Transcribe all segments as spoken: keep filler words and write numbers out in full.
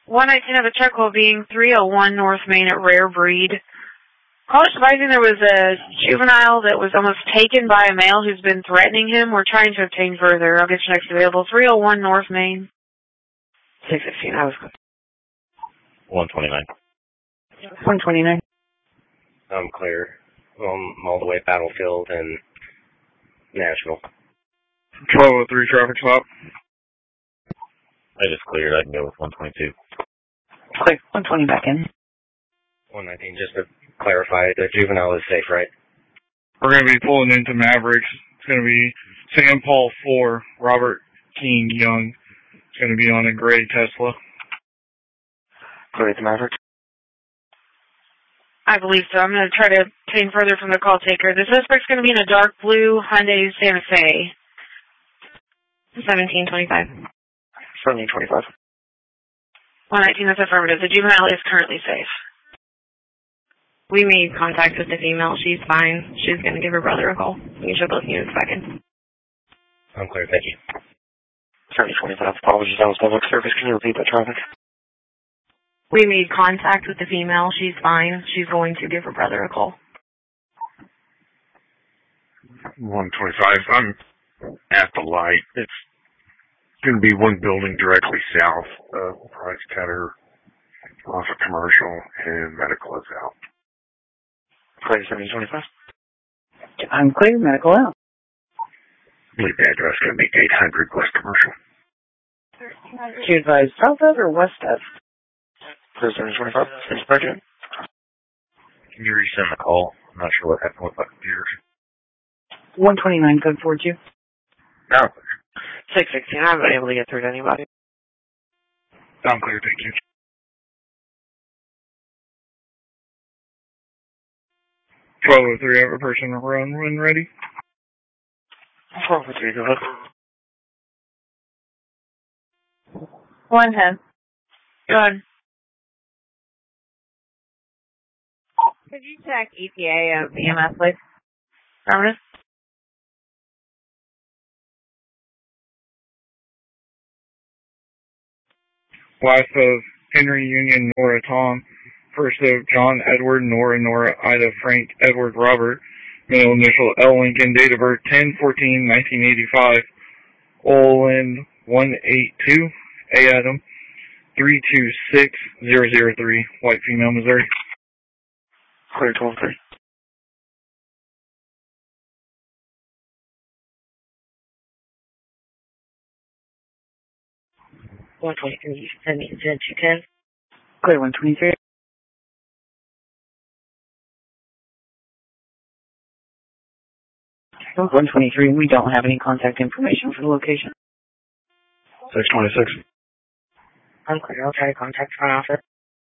one nineteen of the check will being three oh one North Main at Rare Breed. Call advising there was a juvenile that was almost taken by a male who's been threatening him. We're trying to obtain further. I'll get you next available. three oh one North Main. six fifteen, I was good. one twenty-nine. one twenty-nine. I'm clear. Um, all the way Battlefield and National. twelve oh three traffic stop. I just cleared. I can go with one twenty-two. Clear. one twenty back in. one nineteen, just to clarify, the juvenile is safe, right? We're going to be pulling into Mavericks. It's going to be Sam Paul four, Robert King Young. It's going to be on a gray Tesla. Clear to Mavericks. I believe so. I'm going to try to obtain further from the call taker. The suspect's going to be in a dark blue Hyundai Santa Fe. seventeen twenty-five. seventeen twenty-five. one nineteen, that's affirmative. The juvenile is currently safe. We made contact with the female. She's fine. She's going to give her brother a call. You should both units back in. I'm clear, thank you. seventeen twenty-five. Apologies, that was public service. Can you repeat that traffic? We made contact with the female. She's fine. She's going to give her brother a call. one twenty-five. I'm at the light. It's going to be one building directly south of Price Cutter off of Commercial, and medical is out. Clear seventeen twenty-five. I'm clear, medical out. I believe the address is going to be eight hundred West Commercial. Do you advise south of or west of? Clear seventeen twenty-five. Sergeant. Can you resend the call? I'm not sure what happened with my computer. one twenty-nine, code four two. No. six sixteen, I haven't been able to get through to anybody. I'm clear, thank you. twelve oh three, I have a person run when ready. twelve oh three, go ahead. one ten. Go ahead. Could you check E P A of E M S, please? Affirmative. Wife of Henry Union Nora Tom. First of John Edward Nora Nora Ida Frank Edward Robert. Middle initial L Lincoln. Date of birth ten fourteen nineteen eighty-five. Olin one eighty-two. A Adam. three two six zero zero three. White female, Missouri. Clear twelve three. one twenty-three, you send me to two ten. Clear one twenty-three. one twenty-three, we don't have any contact information for the location. six twenty-six. I'm clear. I'll try to contact front office.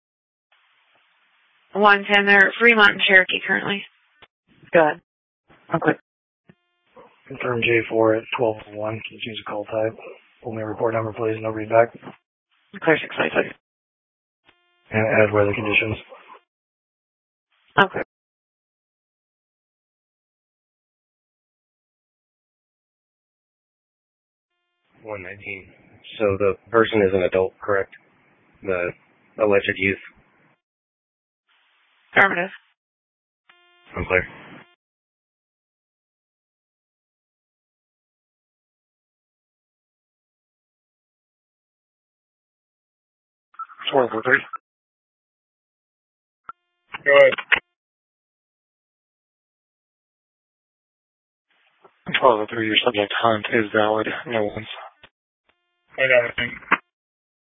one ten, they're at Fremont and Cherokee currently. Go ahead. I'm clear. Confirm J four at twelve oh one. Can you choose a call type? Only report number, please. No readback. Clear six twenty-six. And add weather conditions. Okay. one nineteen. So the person is an adult, correct? The alleged youth? Affirmative. I'm clear. twelve oh three. Go ahead. twelve oh three, your subject hunt is valid. No one's. I got it.